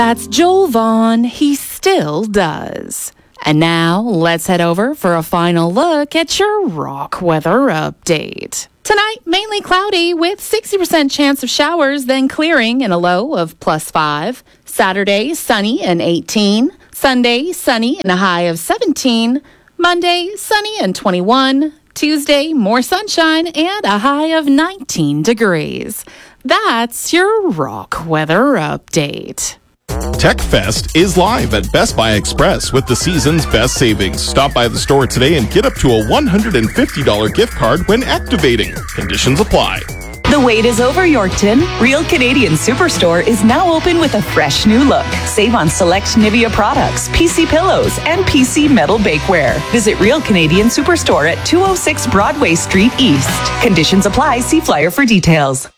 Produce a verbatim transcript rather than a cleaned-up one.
That's Joel Vaughn. He still does. And now, let's head over for a final look at your rock weather update. Tonight, mainly cloudy with sixty percent chance of showers, then clearing in a low of plus five. Saturday, sunny and eighteen. Sunday, sunny and a high of seventeen. Monday, sunny and twenty-one. Tuesday, more sunshine and a high of nineteen degrees. That's your rock weather update. TechFest is live at Best Buy Express with the season's best savings. Stop by the store today and get up to a one hundred fifty dollars gift card when activating. Conditions apply. The wait is over, Yorkton. Real Canadian Superstore is now open with a fresh new look. Save on select Nivea products, P C pillows, and P C metal bakeware. Visit Real Canadian Superstore at two oh six Broadway Street East. Conditions apply. See flyer for details.